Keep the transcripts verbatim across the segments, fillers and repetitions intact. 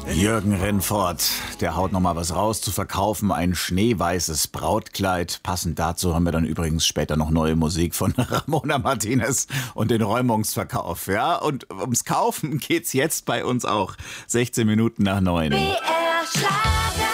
Jürgen Rennfort, der haut nochmal was raus zu verkaufen, ein schneeweißes Brautkleid. Passend dazu haben wir dann übrigens später noch neue Musik von Ramona Martinez und den Räumungsverkauf. Ja, und ums Kaufen geht's jetzt bei uns auch. sechzehn Minuten nach neun. B R Schlager.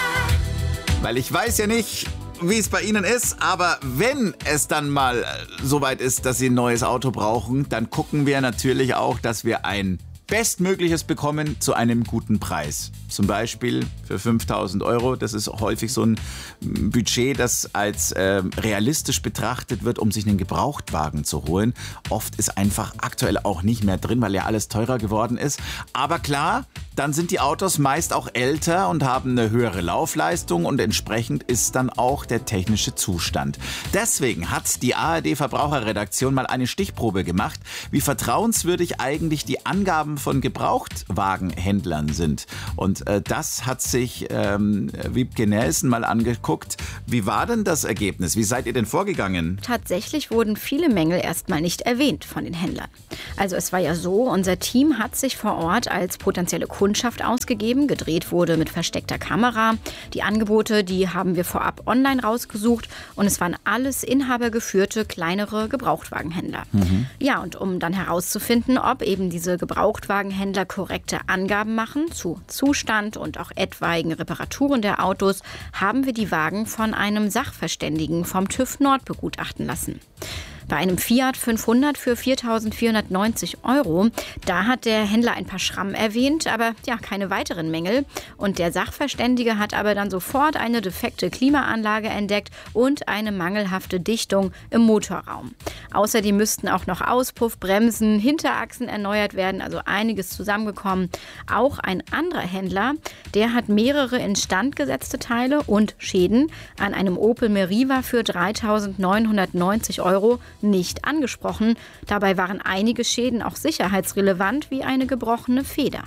Weil ich weiß ja nicht, wie es bei Ihnen ist, aber wenn es dann mal soweit ist, dass Sie ein neues Auto brauchen, dann gucken wir natürlich auch, dass wir ein Bestmögliches bekommen zu einem guten Preis. Zum Beispiel für fünftausend Euro. Das ist häufig so ein Budget, das als äh, realistisch betrachtet wird, um sich einen Gebrauchtwagen zu holen. Oft ist einfach aktuell auch nicht mehr drin, weil ja alles teurer geworden ist. Aber klar, dann sind die Autos meist auch älter und haben eine höhere Laufleistung und entsprechend ist dann auch der technische Zustand. Deswegen hat die A R D-Verbraucherredaktion mal eine Stichprobe gemacht, wie vertrauenswürdig eigentlich die Angaben von Gebrauchtwagenhändlern sind. Und äh, das hat sich ähm, Wiebke Nelson mal angeguckt. Wie war denn das Ergebnis? Wie seid ihr denn vorgegangen? Tatsächlich wurden viele Mängel erstmal nicht erwähnt von den Händlern. Also es war ja so, unser Team hat sich vor Ort als potenzielle Kundschaft ausgegeben. Gedreht wurde mit versteckter Kamera. Die Angebote, die haben wir vorab online rausgesucht. Und es waren alles inhabergeführte, kleinere Gebrauchtwagenhändler. Mhm. Ja, und um dann herauszufinden, ob eben diese Gebrauchtwagenhändler korrekte Angaben machen zu Zustand und auch etwaigen Reparaturen der Autos, haben wir die Wagen von einem Sachverständigen vom TÜV Nord begutachten lassen. Bei einem Fiat fünfhundert für viertausendvierhundertneunzig Euro, da hat der Händler ein paar Schrammen erwähnt, aber ja, keine weiteren Mängel. Und der Sachverständige hat aber dann sofort eine defekte Klimaanlage entdeckt und eine mangelhafte Dichtung im Motorraum. Außerdem müssten auch noch Auspuff, Bremsen, Hinterachsen erneuert werden, also einiges zusammengekommen. Auch ein anderer Händler, der hat mehrere instand gesetzte Teile und Schäden an einem Opel Meriva für dreitausendneunhundertneunzig Euro nicht angesprochen. Dabei waren einige Schäden auch sicherheitsrelevant, wie eine gebrochene Feder.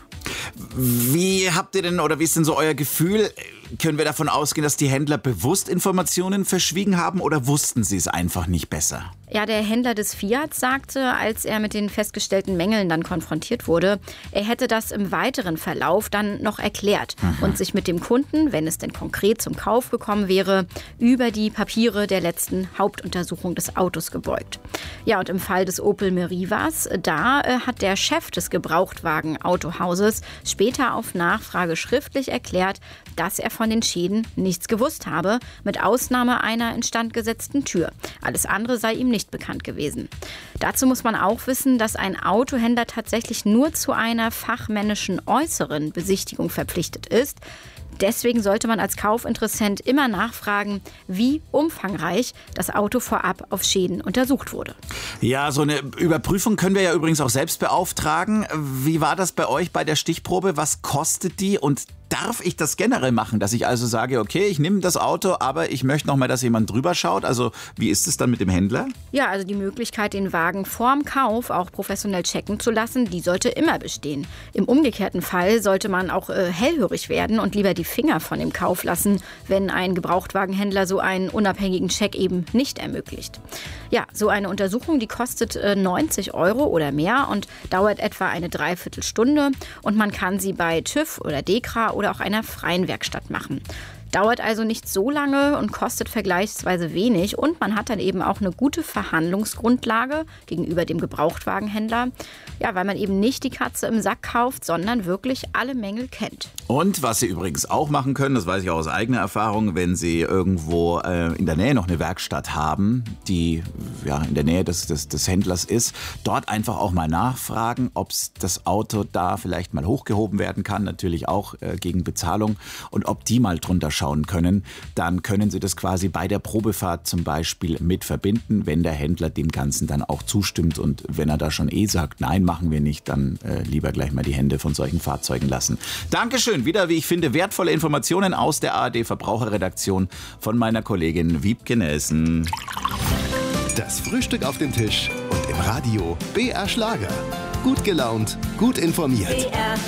Wie habt ihr denn, oder wie ist denn so euer Gefühl? Können wir davon ausgehen, dass die Händler bewusst Informationen verschwiegen haben oder wussten sie es einfach nicht besser? Ja, der Händler des Fiat sagte, als er mit den festgestellten Mängeln dann konfrontiert wurde, er hätte das im weiteren Verlauf dann noch erklärt mhm. und sich mit dem Kunden, wenn es denn konkret zum Kauf gekommen wäre, über die Papiere der letzten Hauptuntersuchung des Autos gebeugt. Ja, und im Fall des Opel Merivas, da äh, hat der Chef des Gebrauchtwagen-Autohauses später auf Nachfrage schriftlich erklärt, dass er von den Schäden nichts gewusst habe, mit Ausnahme einer instandgesetzten Tür. Alles andere sei ihm nicht bekannt gewesen. Dazu muss man auch wissen, dass ein Autohändler tatsächlich nur zu einer fachmännischen äußeren Besichtigung verpflichtet ist. Deswegen sollte man als Kaufinteressent immer nachfragen, wie umfangreich das Auto vorab auf Schäden untersucht wurde. Ja, so eine Überprüfung können wir ja übrigens auch selbst beauftragen. Wie war das bei euch bei der Stichprobe? Was kostet die und darf ich das generell machen, dass ich also sage, okay, ich nehme das Auto, aber ich möchte noch mal, dass jemand drüber schaut? Also wie ist es dann mit dem Händler? Ja, also die Möglichkeit, den Wagen vorm Kauf auch professionell checken zu lassen, die sollte immer bestehen. Im umgekehrten Fall sollte man auch äh, hellhörig werden und lieber die Finger von dem Kauf lassen, wenn ein Gebrauchtwagenhändler so einen unabhängigen Check eben nicht ermöglicht. Ja, so eine Untersuchung, die kostet äh, neunzig Euro oder mehr und dauert etwa eine Dreiviertelstunde und man kann sie bei TÜV oder DEKRA oder auch einer freien Werkstatt machen. Dauert also nicht so lange und kostet vergleichsweise wenig und man hat dann eben auch eine gute Verhandlungsgrundlage gegenüber dem Gebrauchtwagenhändler, ja, weil man eben nicht die Katze im Sack kauft, sondern wirklich alle Mängel kennt. Und was Sie übrigens auch machen können, das weiß ich auch aus eigener Erfahrung, wenn Sie irgendwo äh, in der Nähe noch eine Werkstatt haben, die ja in der Nähe des, des, des Händlers ist, dort einfach auch mal nachfragen, ob das Auto da vielleicht mal hochgehoben werden kann, natürlich auch äh, gegen Bezahlung und ob die mal drunter schauen können, dann können Sie das quasi bei der Probefahrt zum Beispiel mit verbinden, wenn der Händler dem Ganzen dann auch zustimmt und wenn er da schon eh sagt, nein, machen wir nicht, dann äh, lieber gleich mal die Hände von solchen Fahrzeugen lassen. Dankeschön, wieder wie ich finde wertvolle Informationen aus der A R D-Verbraucherredaktion von meiner Kollegin Wiebke Nelson. Das Frühstück auf dem Tisch und im Radio B R Schlager. Gut gelaunt, gut informiert. B R